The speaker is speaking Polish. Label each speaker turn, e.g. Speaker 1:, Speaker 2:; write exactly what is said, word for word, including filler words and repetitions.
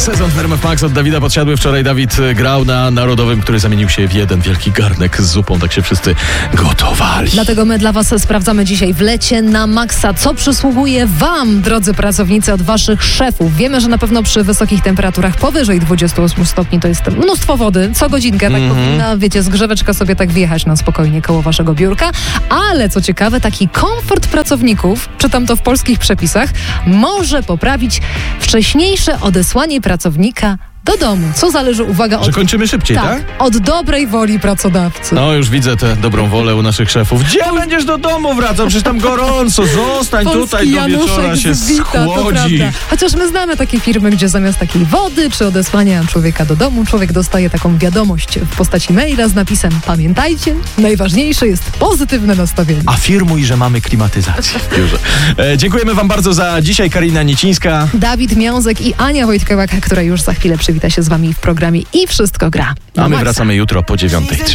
Speaker 1: Sezon w R M F Max od Dawida Podsiadły. Wczoraj Dawid grał na Narodowym, który zamienił się w jeden wielki garnek z zupą. Tak się wszyscy gotowali.
Speaker 2: Dlatego my dla was sprawdzamy dzisiaj w lecie na maksa, co przysługuje wam, drodzy pracownicy, od waszych szefów. Wiemy, że na pewno przy wysokich temperaturach powyżej dwudziestu ośmiu stopni to jest mnóstwo wody. Co godzinkę tak mm-hmm. powinna, wiecie, zgrzeweczka sobie tak wjechać na spokojnie koło waszego biurka. Ale co ciekawe, taki komfort pracowników, czytam to w polskich przepisach, może poprawić wcześniejsze odesłanie pracownika do domu. Co zależy, uwaga, od...
Speaker 1: Że kończymy szybciej, tak?
Speaker 2: tak? Od dobrej woli pracodawcy.
Speaker 1: No już widzę tę dobrą wolę u naszych szefów. Gdzie Pol... będziesz do domu wracał? Przecież tam gorąco. Zostań
Speaker 2: Polski
Speaker 1: tutaj, do wieczora się
Speaker 2: zwita,
Speaker 1: schłodzi.
Speaker 2: Chociaż my znamy takie firmy, gdzie zamiast takiej wody czy odesłania człowieka do domu, człowiek dostaje taką wiadomość w postaci maila z napisem: pamiętajcie, najważniejsze jest pozytywne nastawienie.
Speaker 1: Afirmuj, że mamy klimatyzację w biurze. E, dziękujemy wam bardzo za dzisiaj. Karina Niecińska,
Speaker 2: Dawid Miązek i Ania Wojtkowiak, która już za chwilę przywita się z wami w programie I Wszystko Gra.
Speaker 1: A my wracamy jutro po dziewiątej.